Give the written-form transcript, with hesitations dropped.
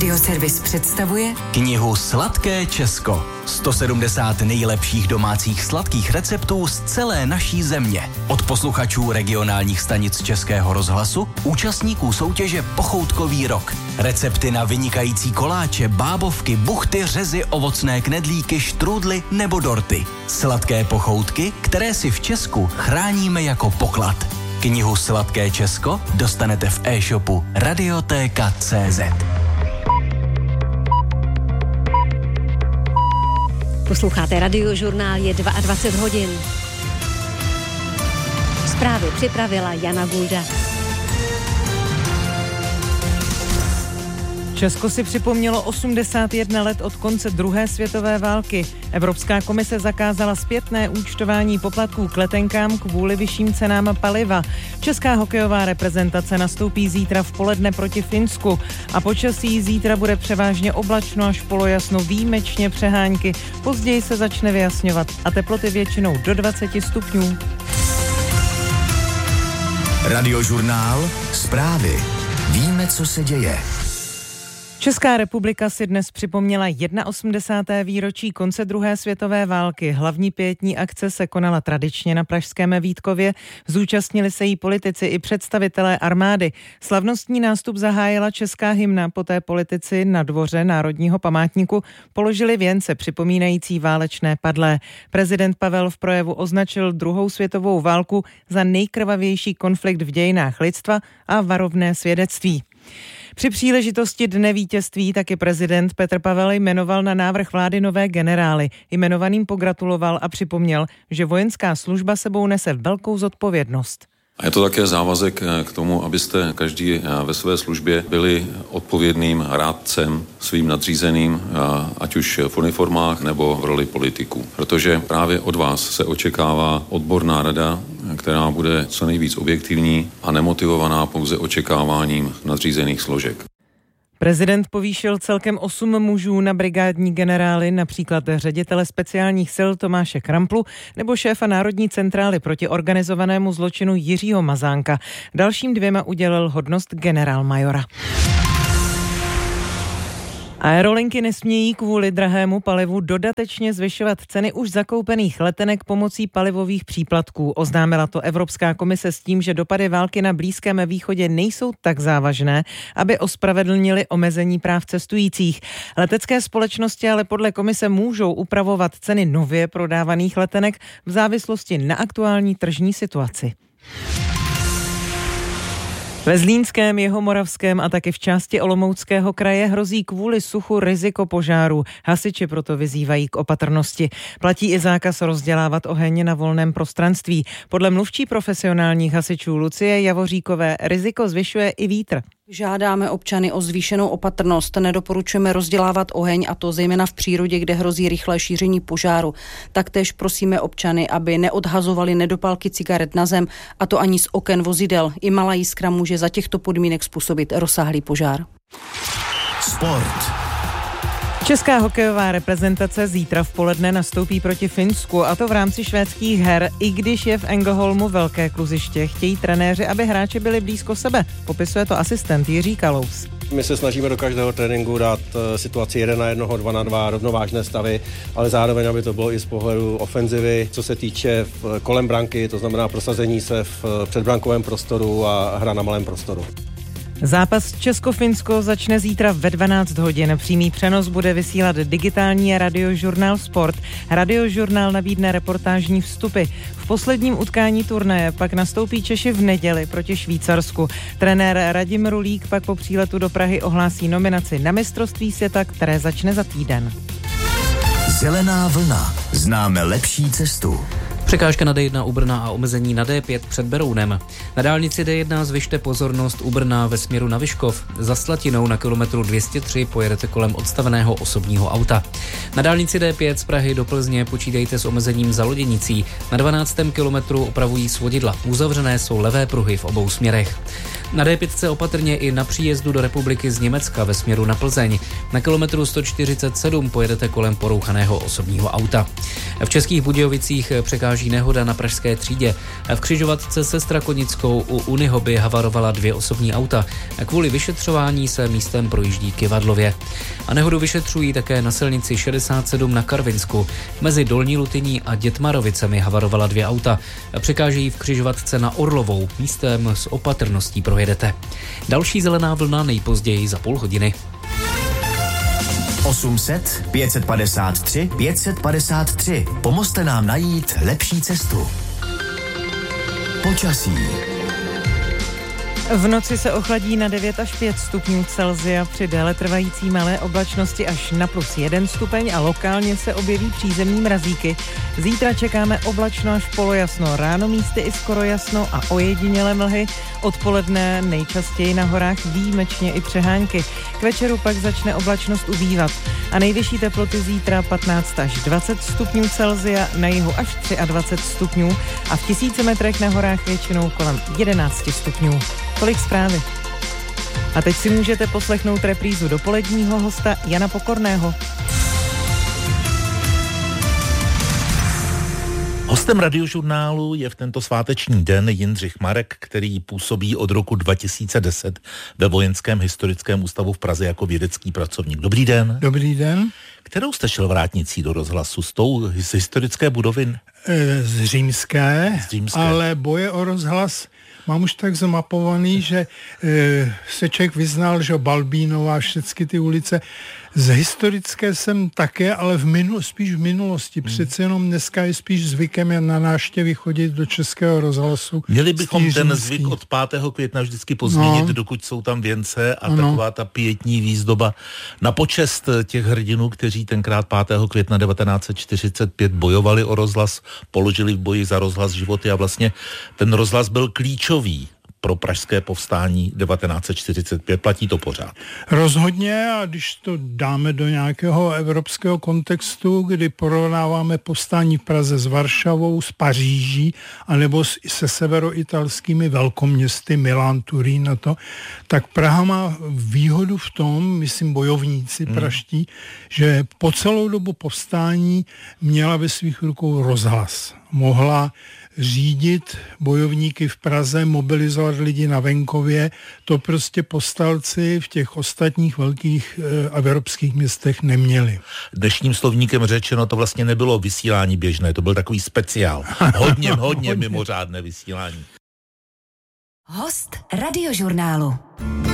Radioservis představuje knihu Sladké Česko. 170 nejlepších domácích sladkých receptů z celé naší země. Od posluchačů regionálních stanic Českého rozhlasu, účastníků soutěže Pochoutkový rok. Recepty na vynikající koláče, bábovky, buchty, řezy, ovocné knedlíky, štrůdly nebo dorty. Sladké pochoutky, které si v Česku chráníme jako poklad. Knihu Sladké Česko dostanete v e-shopu Radiotéka.cz. Posloucháte Radiožurnál, je 22 hodin. Zprávy připravila Jana Gulda. Česko si připomnělo 81 let od konce druhé světové války. Evropská komise zakázala zpětné účtování poplatků k letenkám kvůli vyšším cenám paliva. Česká hokejová reprezentace nastoupí zítra v poledne proti Finsku a počasí zítra bude převážně oblačno až polojasno, výjimečně přehánky. Později se začne vyjasňovat a teploty většinou do 20 stupňů. Radiožurnál, zprávy. Víme, co se děje. Česká republika si dnes připomněla 81. výročí konce druhé světové války. Hlavní pietní akce se konala tradičně na pražském Vítkově. Zúčastnili se jí politici i představitelé armády. Slavnostní nástup zahájila česká hymna, poté politici na dvoře Národního památníku položili věnce připomínající válečné padlé. Prezident Pavel v projevu označil druhou světovou válku za nejkrvavější konflikt v dějinách lidstva a varovné svědectví. Při příležitosti Dne vítězství taky prezident Petr Pavel jmenoval na návrh vlády nové generály. Jmenovaným pogratuloval a připomněl, že vojenská služba sebou nese velkou zodpovědnost. A je to také závazek k tomu, abyste každý ve své službě byli odpovědným rádcem svým nadřízeným, ať už v uniformách nebo v roli politiků. Protože právě od vás se očekává odborná rada, která bude co nejvíc objektivní a nemotivovaná pouze očekáváním nadřízených složek. Prezident povýšil celkem 8 mužů na brigádní generály, například ředitele speciálních sil Tomáše Kramplu nebo šéfa Národní centrály proti organizovanému zločinu Jiřího Mazánka. Dalším 2 udělil hodnost generálmajora. Aerolinky nesmějí kvůli drahému palivu dodatečně zvyšovat ceny už zakoupených letenek pomocí palivových příplatků. Oznámila to Evropská komise s tím, že dopady války na Blízkém východě nejsou tak závažné, aby ospravedlnili omezení práv cestujících. Letecké společnosti ale podle komise můžou upravovat ceny nově prodávaných letenek v závislosti na aktuální tržní situaci. Ve Zlínském, Jihomoravském a taky v části Olomouckého kraje hrozí kvůli suchu riziko požáru. Hasiči proto vyzývají k opatrnosti. Platí i zákaz rozdělávat oheň na volném prostranství. Podle mluvčí profesionálních hasičů Lucie Javoříkové riziko zvyšuje i vítr. Žádáme občany o zvýšenou opatrnost, nedoporučujeme rozdělávat oheň, a to zejména v přírodě, kde hrozí rychlé šíření požáru. Taktéž prosíme občany, aby neodhazovali nedopalky cigaret na zem, a to ani z oken vozidel. I malá jiskra může za těchto podmínek způsobit rozsáhlý požár. Sport. Česká hokejová reprezentace zítra v poledne nastoupí proti Finsku, a to v rámci švédských her. I když je v Ängelholmu velké kluziště, chtějí trenéři, aby hráči byli blízko sebe. Popisuje to asistent Jiří Kalous. My se snažíme do každého tréninku dát situaci 1-1, 2-2, rovnovážné stavy, ale zároveň, aby to bylo i z pohledu ofenzivy, co se týče kolem branky, to znamená prosazení se v předbrankovém prostoru a hra na malém prostoru. Zápas Česko-Finsko začne zítra ve 12 hodin. Přímý přenos bude vysílat digitální radiožurnál Sport. Radiožurnál nabídne reportážní vstupy. V posledním utkání turnaje pak nastoupí Češi v neděli proti Švýcarsku. Trenér Radim Rulík pak po příletu do Prahy ohlásí nominaci na mistrovství světa, které začne za týden. Zelená vlna. Známe lepší cestu. Překážka na D1 u Brna a omezení na D5 před Berounem. Na dálnici D1 zvyšte pozornost u Brna ve směru na Vyškov. Za Slatinou na kilometru 203 pojedete kolem odstaveného osobního auta. Na dálnici D5 z Prahy do Plzně počítejte s omezením za Loděnicí. Na 12. kilometru opravují svodidla. Uzavřené jsou levé pruhy v obou směrech. Na D5 opatrně i na příjezdu do republiky z Německa ve směru na Plzeň. Na kilometru 147 pojedete kolem porouchaného osobního auta. V Českých Budějovicích překáží nehoda na pražské třídě. V křižovatce se Strakonickou u Unihoby havarovala 2 osobní auta. Kvůli vyšetřování se místem projíždí Kyvadlově. A nehodu vyšetřují také na silnici 67 na Karvinsku. Mezi Dolní Lutyní a Dětmarovicemi havarovala 2 auta. Překážejí v křižovatce na Orlovou. Místem s opatrností projedete. Další zelená vlna nejpozději za půl hodiny. 800 553 553. Pomozte nám najít lepší cestu. Počasí. V noci se ochladí na 9 až 5 stupňů Celsia při déle trvající malé oblačnosti až na +1 stupeň a lokálně se objeví přízemní mrazíky. Zítra čekáme oblačno až polojasno, ráno místy i skoro jasno a ojedinělé mlhy. Odpoledne nejčastěji na horách výjimečně i přehánky. K večeru pak začne oblačnost ubývat a nejvyšší teploty zítra 15 až 20 stupňů Celsia, na jihu až 23 stupňů a v 1000 metrech na horách většinou kolem 11 stupňů. Tolik zprávy. A teď si můžete poslechnout reprízu dopoledního hosta Jana Pokorného. Hostem Radiožurnálu je v tento sváteční den Jindřich Marek, který působí od roku 2010 ve Vojenském historickém ústavu v Praze jako vědecký pracovník. Dobrý den. Dobrý den. Kterou jste šel vrátnicí do rozhlasu? Z historické budovy? Z římské, ale boje o rozhlas mám už tak zmapovaný, že se člověk vyznal, že Balbínová, všechny ty ulice. Z historické jsem také, ale spíš v minulosti. Přece jenom dneska je spíš zvykem na návštěvy chodit do Českého rozhlasu. Měli bychom ten zvyk od 5. května vždycky pozměnit, dokud jsou tam věnce a taková ta pietní výzdoba na počest těch hrdinů, kteří tenkrát 5. května 1945 bojovali o rozhlas, položili v boji za rozhlas životy a vlastně ten rozhlas byl klíčový pro pražské povstání 1945. Platí to pořád? Rozhodně, a když to dáme do nějakého evropského kontextu, kdy porovnáváme povstání v Praze s Varšavou, s Paříží, anebo se severoitalskými velkoměsty Milán, Turín a to, tak Praha má výhodu v tom, myslím bojovníci praští, že po celou dobu povstání měla ve svých rukou rozhlas. Mohla řídit bojovníky v Praze, mobilizovat lidi na venkově, to prostě povstalci v těch ostatních velkých evropských městech neměli. Dnešním slovníkem řečeno, to vlastně nebylo vysílání běžné, to byl takový speciál. Hodně mimořádné vysílání. Host Radiožurnálu.